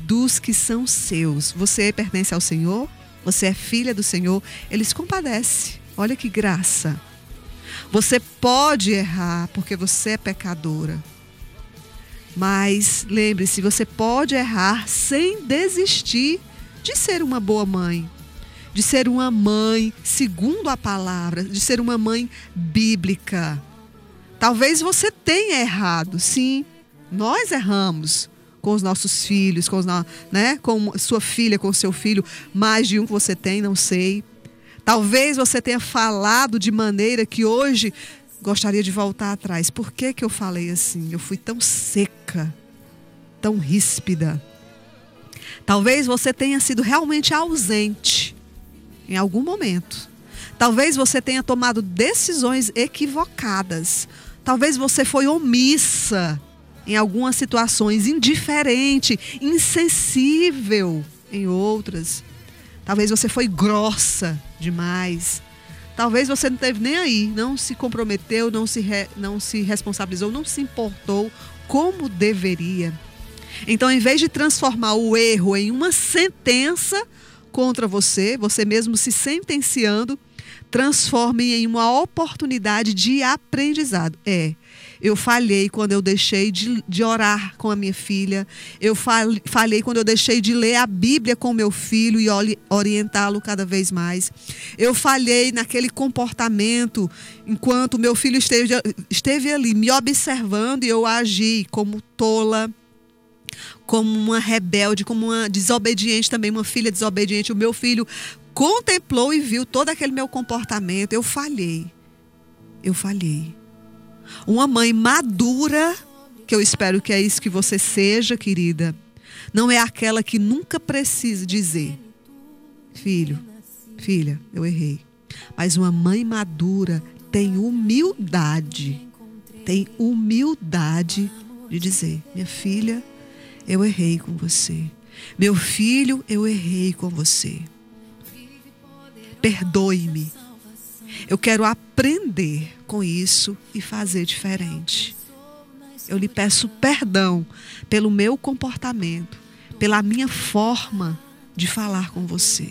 dos que são seus. Você pertence ao Senhor, você é filha do Senhor, Ele se compadece. Olha que graça. Você pode errar porque você é pecadora. Mas lembre-se, você pode errar sem desistir de ser uma boa mãe, de ser uma mãe segundo a palavra, de ser uma mãe bíblica. Talvez você tenha errado, sim, nós erramos com os nossos filhos, com sua filha, com seu filho, mais de um que você tem, não sei. Talvez você tenha falado de maneira que hoje gostaria de voltar atrás. Por que que eu falei assim? Eu fui tão seca, tão ríspida. Talvez você tenha sido realmente ausente em algum momento. Talvez você tenha tomado decisões equivocadas. Talvez você foi omissa em algumas situações, indiferente, insensível em outras. Talvez você foi grossa demais. Talvez você não esteve nem aí, não se comprometeu, não se responsabilizou, não se importou como deveria. Então, em vez de transformar o erro em uma sentença contra você, você mesmo se sentenciando, transforme em uma oportunidade de aprendizado. Eu falhei quando eu deixei de orar com a minha filha. Eu falhei quando eu deixei de ler a Bíblia com meu filho e orientá-lo cada vez mais. Eu falhei naquele comportamento enquanto meu filho esteve ali me observando e eu agi como tola, como uma rebelde, como uma desobediente também, uma filha desobediente. O meu filho contemplou e viu todo aquele meu comportamento. Eu falhei. Uma mãe madura, que eu espero que é isso que você seja, querida, não é aquela que nunca precisa dizer: filho, filha, eu errei. Mas uma mãe madura tem humildade de dizer: minha filha, eu errei com você. Meu filho, eu errei com você. Perdoe-me. Eu quero aprender com isso e fazer diferente. Eu lhe peço perdão pelo meu comportamento, pela minha forma de falar com você.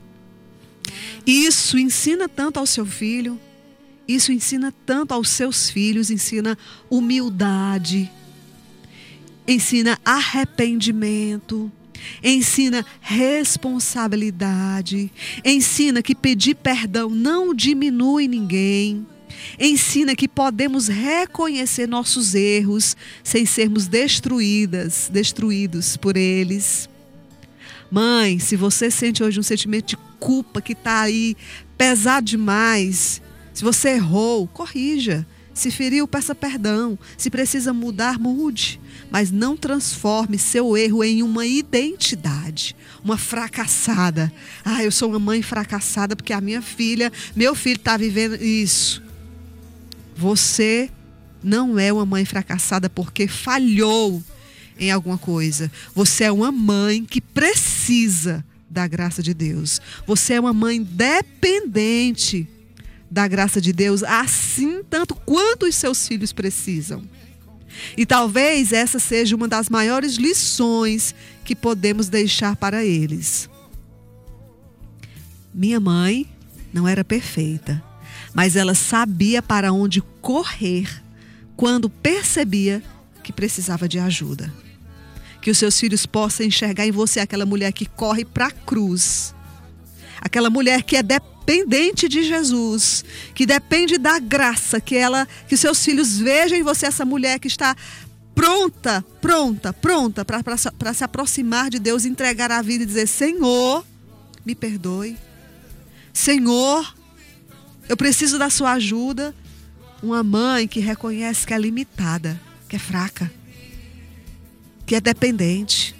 Isso ensina tanto ao seu filho, isso ensina tanto aos seus filhos, ensina humildade, ensina arrependimento, ensina responsabilidade, ensina que pedir perdão não diminui ninguém, ensina que podemos reconhecer nossos erros sem sermos destruídos por eles. Mãe, se você sente hoje um sentimento de culpa que está aí pesado demais, se você errou, corrija. Se feriu, peça perdão. Se precisa mudar, mude. Mas não transforme seu erro em uma identidade, uma fracassada. Eu sou uma mãe fracassada porque meu filho está vivendo isso. Você não é uma mãe fracassada porque falhou em alguma coisa. Você é uma mãe que precisa da graça de Deus. Você é uma mãe dependente da graça de Deus, assim tanto quanto os seus filhos precisam. E talvez essa seja uma das maiores lições que podemos deixar para eles. Minha mãe não era perfeita, mas ela sabia para onde correr quando percebia que precisava de ajuda. Que os seus filhos possam enxergar em você aquela mulher que corre para a cruz, aquela mulher que é dependente de Jesus, que depende da graça, que os seus filhos vejam em você essa mulher que está pronta para se aproximar de Deus, entregar a vida e dizer: Senhor, me perdoe. Senhor, eu preciso da sua ajuda. Uma mãe que reconhece que é limitada, que é fraca, que é dependente.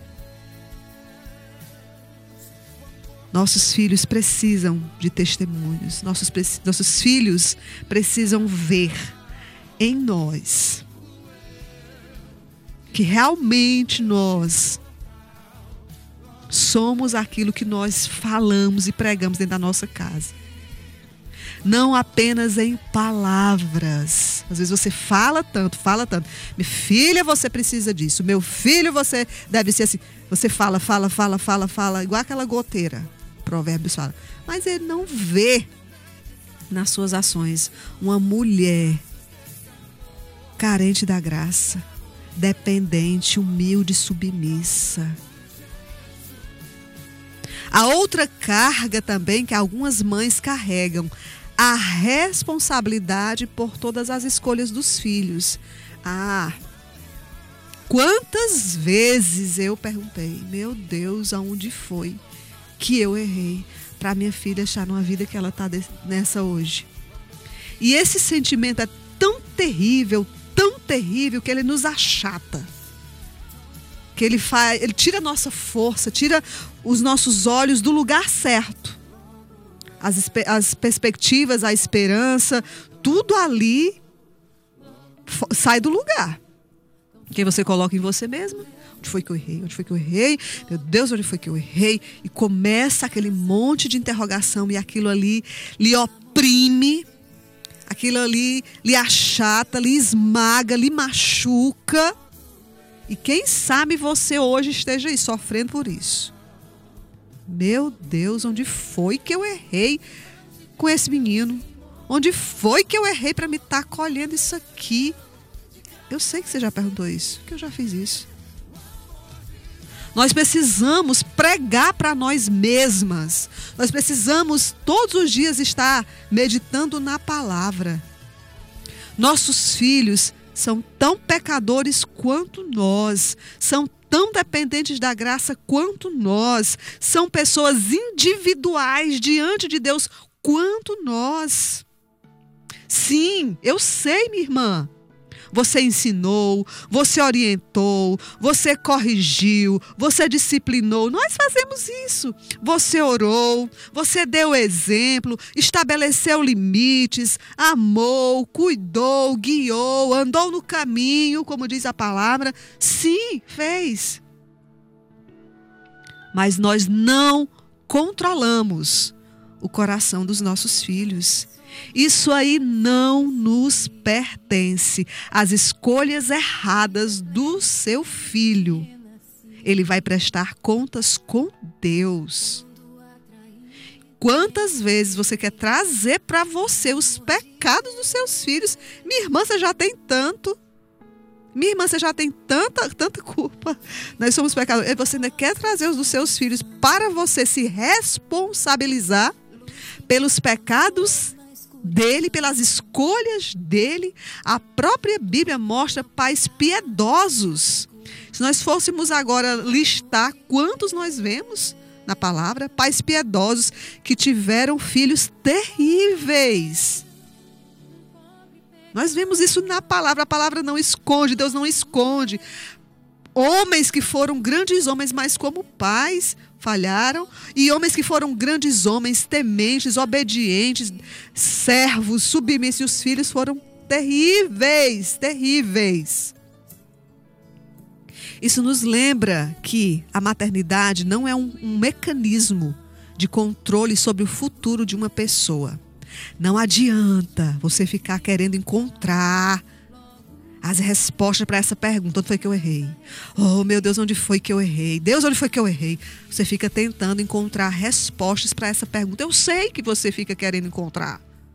Nossos filhos precisam de testemunhos. Nossos filhos precisam ver em nós que realmente nós somos aquilo que nós falamos e pregamos dentro da nossa casa. Não apenas em palavras, Às vezes você fala tanto. Minha filha, você precisa disso. Meu filho, você deve ser assim. Você fala, igual aquela goteira. Provérbios fala. Mas ele não vê nas suas ações uma mulher carente da graça, dependente, humilde, submissa. A outra carga também que algumas mães carregam, a responsabilidade por todas as escolhas dos filhos. Quantas vezes eu perguntei, meu Deus, aonde foi que eu errei para minha filha estar numa vida que ela está nessa hoje? E esse sentimento é tão terrível, que ele nos achata. Que ele tira a nossa força, tira os nossos olhos do lugar certo. As perspectivas, a esperança, tudo ali sai do lugar. Que você coloca em você mesmo. Onde foi que eu errei? Onde foi que eu errei? Meu Deus, onde foi que eu errei? E começa aquele monte de interrogação e aquilo ali lhe oprime, aquilo ali lhe achata, lhe esmaga, lhe machuca. E quem sabe você hoje esteja aí sofrendo por isso. Meu Deus, onde foi que eu errei com esse menino? Onde foi que eu errei para me estar colhendo isso aqui? Eu sei que você já perguntou isso, que eu já fiz isso. Nós precisamos pregar para nós mesmas. Nós precisamos todos os dias estar meditando na palavra. Nossos filhos são tão pecadores quanto nós, são tão dependentes da graça quanto nós, são pessoas individuais diante de Deus quanto nós. Sim, eu sei, minha irmã. Você ensinou, você orientou, você corrigiu, você disciplinou. Nós fazemos isso. Você orou, você deu exemplo, estabeleceu limites, amou, cuidou, guiou, andou no caminho, como diz a palavra. Sim, fez. Mas nós não controlamos o coração dos nossos filhos. Isso aí não nos pertence. As escolhas erradas do seu filho, ele vai prestar contas com Deus. Quantas vezes você quer trazer para você os pecados dos seus filhos? Minha irmã, você já tem tanto. Minha irmã, você já tem tanta culpa. Nós somos pecadores. Você ainda quer trazer os dos seus filhos para você se responsabilizar pelos pecados dele, pelas escolhas dele. A própria Bíblia mostra pais piedosos. Se nós fôssemos agora listar quantos nós vemos na palavra, pais piedosos que tiveram filhos terríveis. Nós vemos isso na palavra. A palavra não esconde, Deus não esconde. Homens que foram grandes homens, mas como pais falharam, e homens que foram grandes homens, tementes, obedientes, servos, submissos, e os filhos foram terríveis, terríveis. Isso nos lembra que a maternidade não é um mecanismo de controle sobre o futuro de uma pessoa. Não adianta você ficar querendo encontrar as respostas para essa pergunta. Onde foi que eu errei? Oh, meu Deus, onde foi que eu errei? Deus, onde foi que eu errei? Você fica tentando encontrar respostas para essa pergunta. Eu sei que você fica querendo encontrar.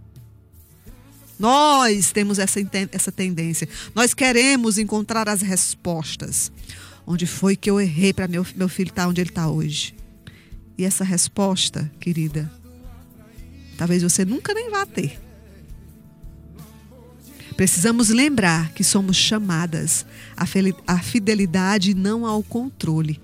Nós temos essa tendência. Nós queremos encontrar as respostas. Onde foi que eu errei para meu filho estar onde ele está hoje? E essa resposta, querida, talvez você nunca nem vá ter. Precisamos lembrar que somos chamadas à fidelidade e não ao controle.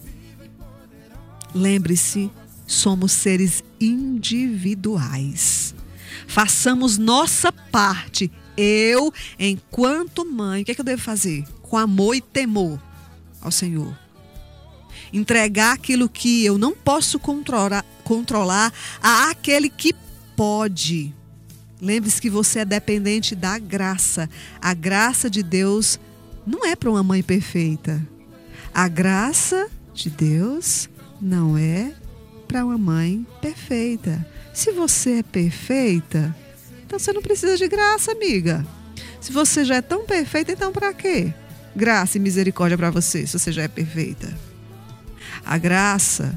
Lembre-se, somos seres individuais. Façamos nossa parte. Eu, enquanto mãe, o que é que eu devo fazer? Com amor e temor ao Senhor. Entregar aquilo que eu não posso controlar àquele que pode. Lembre-se que você é dependente da graça. A graça de Deus não é para uma mãe perfeita. A graça de Deus não é para uma mãe perfeita. Se você é perfeita, então você não precisa de graça, amiga. Se você já é tão perfeita, então para quê? Graça e misericórdia para você, se você já é perfeita. A graça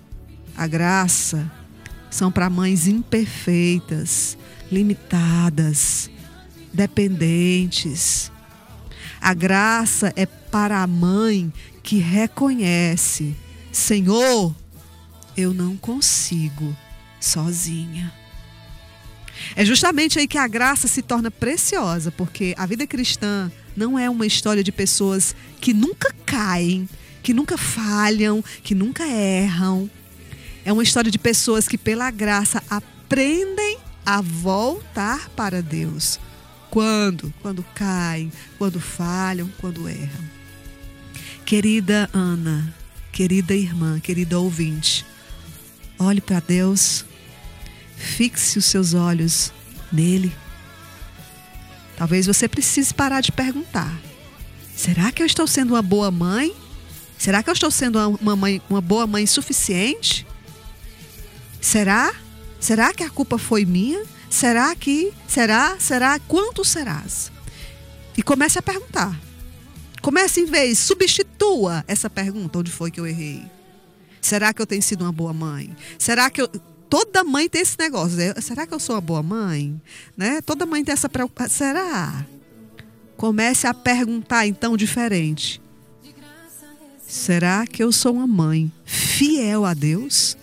são para mães imperfeitas, limitadas, dependentes. A graça é para a mãe que reconhece: Senhor, eu não consigo sozinha. É justamente aí que a graça se torna preciosa, porque a vida cristã não é uma história de pessoas que nunca caem, que nunca falham, que nunca erram. É uma história de pessoas que, pela graça, aprendem a voltar para Deus. Quando? Quando caem, quando falham, quando erram. Querida Ana, querida irmã, querida ouvinte, olhe para Deus, fixe os seus olhos nele. Talvez você precise parar de perguntar: será que eu estou sendo uma boa mãe? Será que eu estou sendo uma boa mãe suficiente? Será? Será que a culpa foi minha? Será? Quantos serás? E comece a perguntar. Comece substitua essa pergunta: onde foi que eu errei? Será que eu tenho sido uma boa mãe? Será que toda mãe tem esse negócio. Será que eu sou uma boa mãe? Né? Toda mãe tem essa preocupação. Será? Comece a perguntar então diferente. Será que eu sou uma mãe fiel a Deus?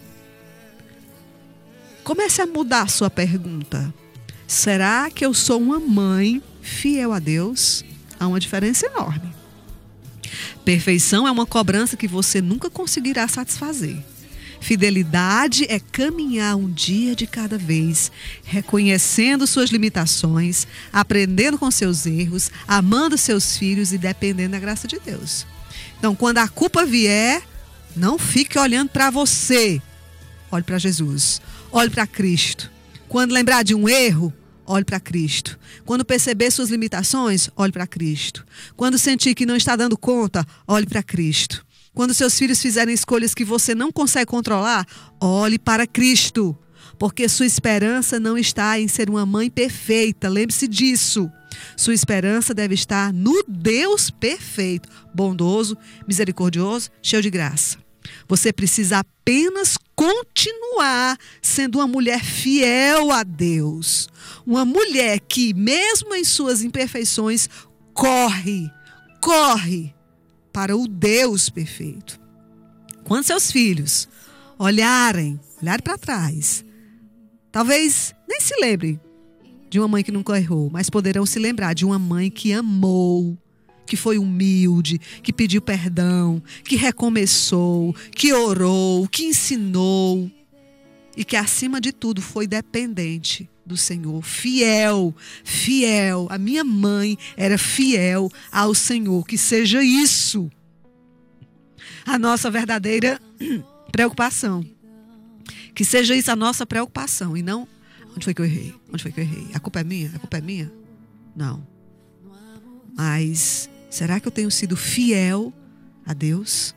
Comece a mudar a sua pergunta. Será que eu sou uma mãe fiel a Deus? Há uma diferença enorme. Perfeição é uma cobrança que você nunca conseguirá satisfazer. Fidelidade é caminhar um dia de cada vez, reconhecendo suas limitações, aprendendo com seus erros, amando seus filhos e dependendo da graça de Deus. Então, quando a culpa vier, não fique olhando para você. Olhe para Jesus. Olhe para Cristo. Quando lembrar de um erro, olhe para Cristo. Quando perceber suas limitações, olhe para Cristo. Quando sentir que não está dando conta, olhe para Cristo. Quando seus filhos fizerem escolhas que você não consegue controlar, olhe para Cristo. Porque sua esperança não está em ser uma mãe perfeita. Lembre-se disso. Sua esperança deve estar no Deus perfeito, bondoso, misericordioso, cheio de graça. Você precisa apenas continuar sendo uma mulher fiel a Deus. Uma mulher que, mesmo em suas imperfeições, corre para o Deus perfeito. Quando seus filhos olharem para trás, talvez nem se lembrem de uma mãe que nunca errou, mas poderão se lembrar de uma mãe que amou, que foi humilde, que pediu perdão, que recomeçou, que orou, que ensinou e que, acima de tudo, foi dependente do Senhor, fiel. A minha mãe era fiel ao Senhor. Que seja isso a nossa verdadeira preocupação. Que seja isso a nossa preocupação e não: onde foi que eu errei? A culpa é minha? Não. Mas será que eu tenho sido fiel a Deus?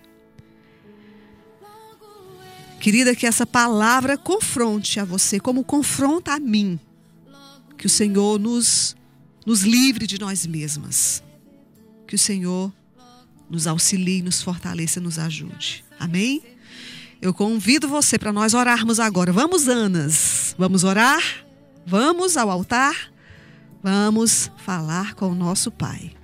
Querida, que essa palavra confronte a você como confronta a mim. Que o Senhor nos livre de nós mesmas. Que o Senhor nos auxilie, nos fortaleça, nos ajude. Amém? Eu convido você para nós orarmos agora. Vamos, Anas. Vamos orar? Vamos ao altar? Vamos falar com o nosso Pai.